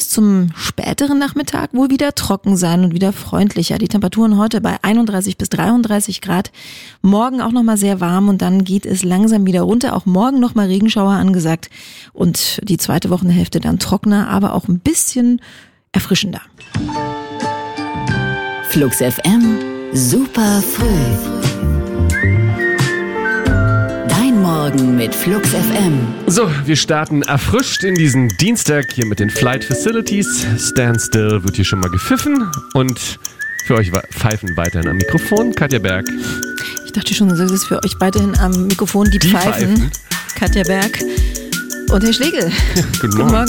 zum späteren Nachmittag wohl wieder trocken sein und wieder freundlicher. Die Temperaturen heute bei 31 bis 33 Grad. Morgen auch nochmal sehr warm und dann geht es langsam wieder runter. Auch morgen nochmal Regenschauer angesagt und die zweite Wochenhälfte dann trockener, aber auch ein bisschen erfrischender. Flux FM, super früh. Morgen mit Flux FM. So, wir starten erfrischt in diesen Dienstag hier mit den Flight Facilities. Standstill wird hier schon mal gepfiffen und für euch pfeifen weiterhin am Mikrofon Katja Berg. Ich dachte schon, du sagst für euch weiterhin am Mikrofon die Pfeifen. Katja Berg und Herr Schlegel. Guten Morgen.